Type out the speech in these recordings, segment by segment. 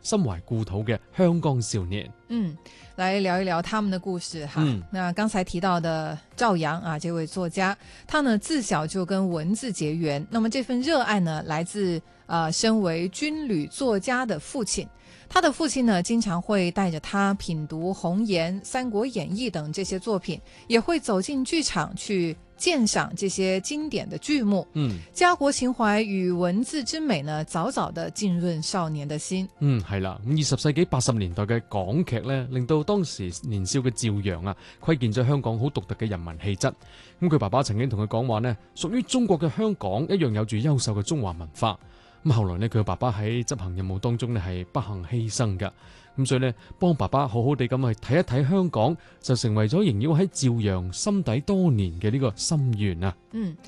心懷故土嘅香港少年。 来聊一聊他们的故事哈。那刚才提到的赵阳啊，这位作家，他呢自小就跟文字结缘，那么这份热爱呢，来自身为军旅作家的父亲。他的父亲呢，经常会带着他品读《红颜》《三国演义》等这些作品，也会走进剧场去鉴赏这些經典的劇目。家國情懷與文字之美呢，早早地浸潤少年的心。 係啦，咁20世紀80年代嘅港劇呢，令到當時年少嘅趙陽啊，窺見咗香港好獨特嘅人民氣質。咁佢爸爸曾經同佢講話呢，屬於中國嘅香港一樣有住優秀嘅中華文化。咁後來呢，佢嘅爸爸喺執行任務當中呢係不幸犧牲㗎。咁所以呢，幫爸爸好好地咁去睇一睇香港，就成為咗縈繞喺趙陽心底多年嘅呢個心願啊。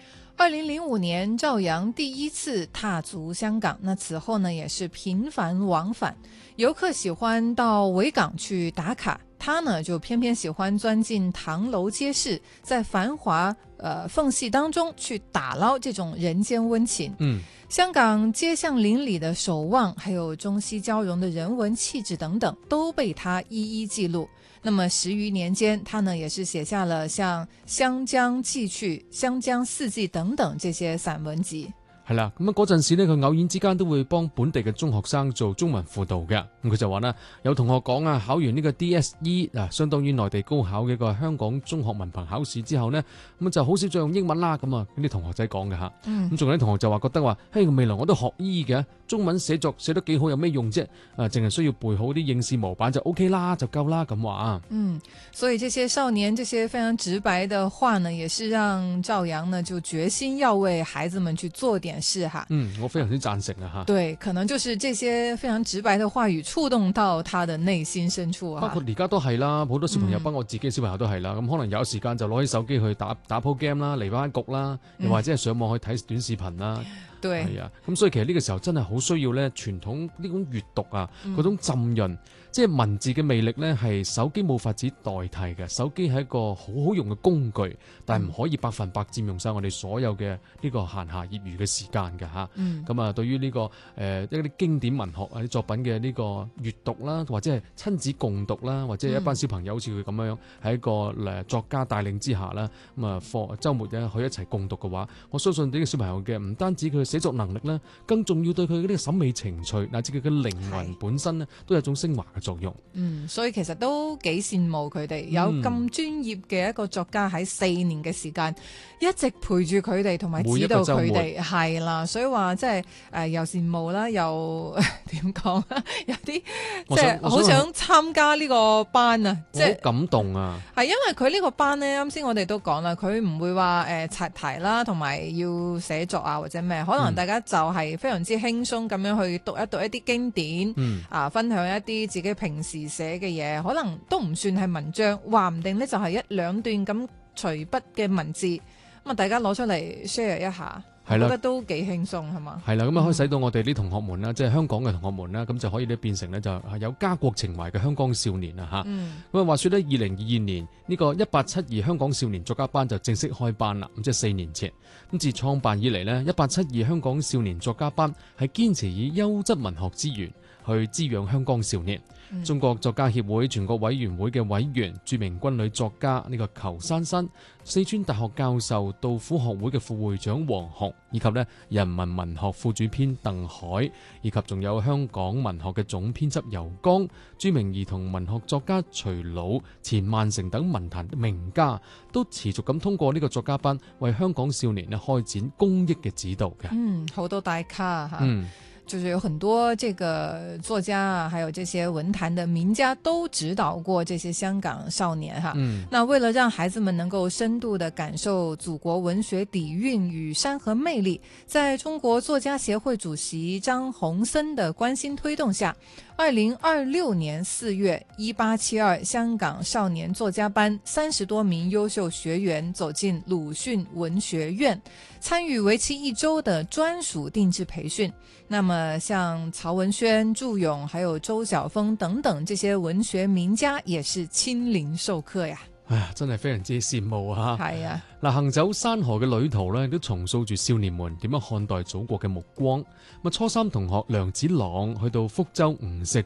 2005年，趙陽第一次踏足香港，那此後呢，也是頻繁往返。遊客喜歡到維港去打卡，他呢就偏偏喜歡鑽進唐樓街市，在繁華縫隙當中去打撈這種人間溫情。香港街巷鄰里的守望，還有中西交融的人文氣質等等，都被他一一記錄。那麼10餘年間，他呢也是寫下了像《湘江記趣》《湘江四季》等等這些散文集。 係啦，咁嗰陣時呢，佢偶然之間都會幫本地嘅中學生做中文輔導嘅。咁佢就話啦，有同學講啊，考完呢個 DSE 啊，相當於內地高考嘅一個香港中學文憑考試之後呢，咁就好少再用英文啦。咁啊，啲同學仔講嘅吓。咁仲有啲同學就話覺得話，嘿，未來我都學醫嘅，中文寫作寫得幾好，有咩用啫？淨係需要背好啲應試模板就 OK 啦，就夠啦咁話啊。 所以這些少年這些非常直白的話呢，也是讓趙陽呢就決心要為孩子們去做點事哈。 我非常之贊成啊哈。 對，可能就是這些非常直白的話語觸動到他的內心深處啊。 包括而家都係啦，好多小朋友，包括我自己小朋友都係啦。咁可能有時間就攞起手機去打鋪 game 啦，嚟翻局啦，又或者係上網去睇短視頻啦。 對， 係啊。咁所以其實呢個時候真係好需要咧傳統呢種閱讀啊，嗰種浸潤。即係文字嘅魅力呢，係手機冇法子代替嘅。手機係一個好好用嘅工具，但係唔可以100%佔用晒我哋所有嘅呢個閒暇業餘嘅時間嘅嚇。咁啊，對於呢個一啲經典文學啊啲作品嘅呢個閱讀啦，或者係親子共讀啦，或者係一班小朋友好似佢咁樣喺一個作家帶領之下啦，咁啊週末咧去一齊共讀嘅話，我相信呢個小朋友嘅唔單止佢嘅寫作能力啦，更重要對佢嘅呢個審美情趣，乃至佢嘅靈魂本身呢，都有一種昇華嘅作用。 所以其實都幾羨慕佢哋有咁專業嘅一個作家喺4年嘅時間一直陪住佢哋同埋指導佢哋，係啦，所以話即係又羨慕啦，又點講啦，有啲即係好想參加呢個班啊，即係好感動啊！ 係因為佢呢個班呢，啱先我哋都講啦，佢唔會話刷題啦，同埋要寫作啊或者咩，可能大家就係非常之輕鬆咁樣去讀一啲經典，分享一啲自己平時寫嘅嘢，可能都唔算係文章，話唔定呢就係1-2段咁隨筆嘅文字，咁啊大家攞出嚟 share 一下，我覺得都幾輕鬆係嘛？係啦， 咁啊可以使到我哋啲同學們啦，即係香港嘅同學們啦，咁就可以咧變成咧就係有家國情懷嘅香港少年啊嚇。咁啊話說咧，2022年呢個1872香港少年作家班就正式開班啦，咁即係4年前。咁自創辦以嚟呢，1872香港少年作家班係堅持以優質文學資源去滋養香港少年。中國作家協會全國委員會嘅委員、著名軍旅作家呢個裘珊珊、四川大學教授、杜甫學會嘅副會長黃洪，以及呢人民文學副主編鄧海，以及仲有香港文學嘅總編輯游剛、著名兒童文學作家徐魯、錢萬成等文壇名家，都持續咁通過呢個作家班為香港少年呢開展公益嘅指導嘅。 好多大咖哈。就是有很多這個作家啊，還有這些文壇的名家都指導過這些香港少年哈。那為了讓孩子們能夠深度地感受祖國文學底蘊與山河魅力，在中國作家協會主席張鴻森的關心推動下，2026年4月1872香港少年作家班30多名優秀學員走進魯迅文學院，參與為期1週的專屬定制培訓。那麼像曹文軒、祝勇還有周曉峰等等這些文學名家也是親臨授課呀。 哎呀，真係非常之羨慕啊！ 係啊， 嗱，行走山河嘅旅途呢，都重塑住少年們點樣看待祖國嘅目光。咁初三同學梁子朗去到福州吳石